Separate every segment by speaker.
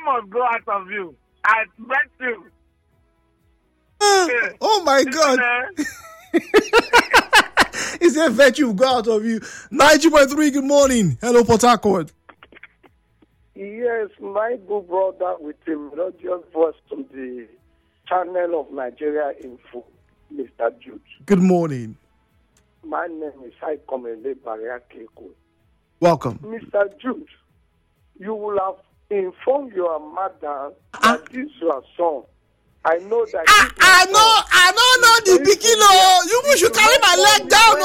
Speaker 1: must go out of you. I bet you.
Speaker 2: Oh my God. Is there virtue go out of you? 90.3, good morning. Hello, Port Harcourt.
Speaker 3: Yes, my good brother with a melodious voice from the channel of Nigeria Info, Mr. Jude.
Speaker 2: Good morning.
Speaker 3: My name is Haikomele Baria Keko.
Speaker 2: Welcome.
Speaker 3: Mr. Jude, you will have informed your mother that this your son. I know that.
Speaker 2: I know the beginning. You should carry my leg down.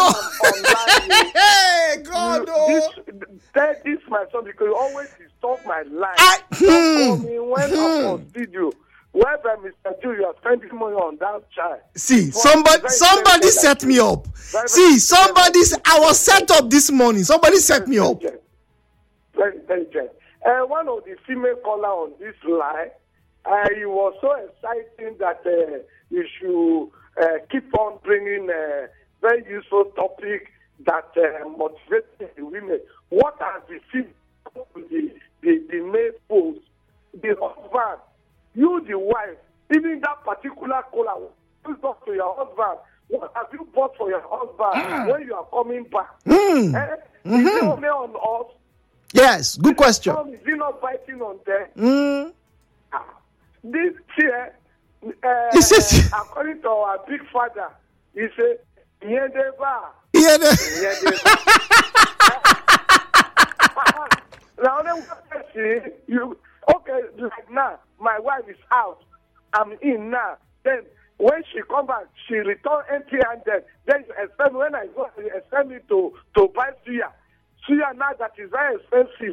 Speaker 2: Hey, God,
Speaker 3: This my son because you always disturb my life. Don't call me when I'm on video. Whether Mr. Jude, you are spending money on that child.
Speaker 2: See, somebody set me up. I was set up this morning. Somebody set me up.
Speaker 3: Very intelligent. One of the female caller on this line, it was so exciting that you should keep on bringing very useful topic that motivates the women. What has the male post, the husband, you the wife, even that particular caller, you talk to your husband. What have you bought for your husband when you are coming back? Is it only on us?
Speaker 2: Yes, good question.
Speaker 3: Is he not biting on them? This year, according to our big father, he said, now, like now, my wife is out. I'm in now. Then, when she come back, she return empty-handed. Then you expect when I go, you expect me to buy suya. Suya now that is very expensive.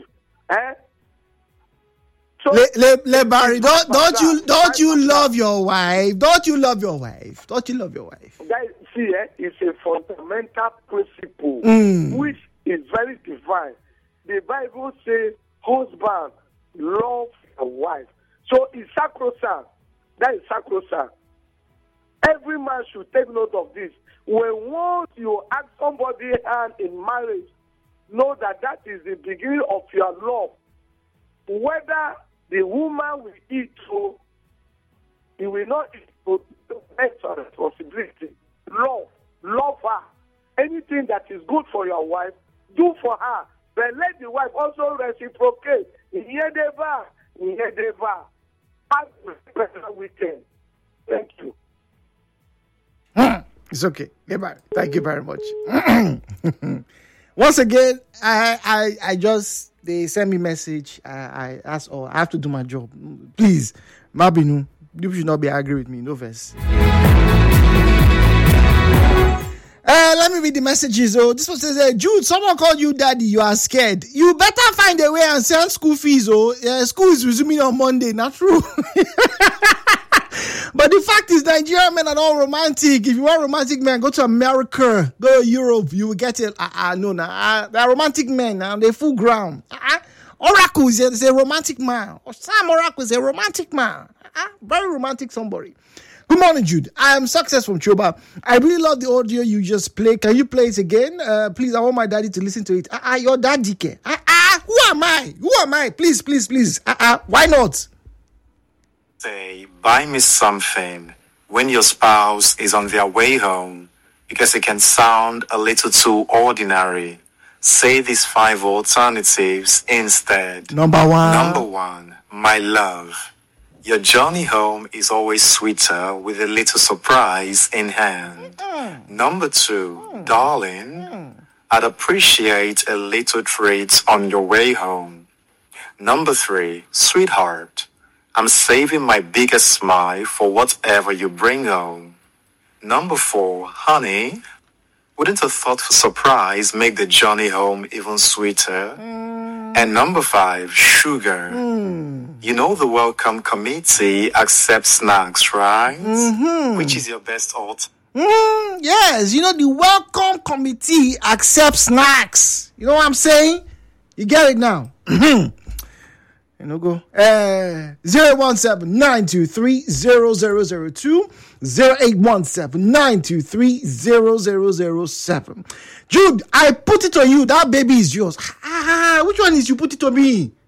Speaker 3: So,
Speaker 2: Barry, don't you love your wife? Don't you love your wife? That,
Speaker 3: see, it's a fundamental principle which is very divine. The Bible says, husband, love your wife. So it's sacrosanct. That is sacrosanct. Every man should take note of this. When once you ask somebody hand in marriage, know that is the beginning of your love. Whether the woman will eat so, he will not eat to extra responsibility. Love her. Anything that is good for your wife, do for her. But let the wife also reciprocate. Have a better weekend. Thank you.
Speaker 2: It's okay. Thank you very much. Once again, I just, they send me message. I ask, I have to do my job. Please, Mabinu, you should not be angry with me. No verse. Let me read the messages. This one says, Jude, someone called you daddy. You are scared. You better find a way and send school fees. School is resuming on Monday. Not true. But the fact is, Nigerian men are all romantic. If you want romantic men, go to America, go to Europe. You will get it. They're romantic men. They're full ground. Oracle is a romantic man. Or Sam Oracle is a romantic man. Very romantic somebody. Good morning, Jude. I am Success from Choba. I really love the audio you just played. Can you play it again? Please, I want my daddy to listen to it. Your daddy can. Who am I? Please. Why not?
Speaker 4: Say, buy me something when your spouse is on their way home because it can sound a little too ordinary. Say these 5 alternatives instead.
Speaker 2: Number one,
Speaker 4: my love. Your journey home is always sweeter with a little surprise in hand. Number 2, darling, I'd appreciate a little treat on your way home. Number 3, sweetheart, I'm saving my biggest smile for whatever you bring home. Number 4, honey, wouldn't a thoughtful surprise make the journey home even sweeter? And number 5, sugar. You know the welcome committee accepts snacks, right? Which is your best alt?
Speaker 2: Yes, the welcome committee accepts snacks. You know what I'm saying? You get it now. Go 017-923-0002, 0817-923-0007. Jude, I put it on you. That baby is yours. Which one is you put it on me?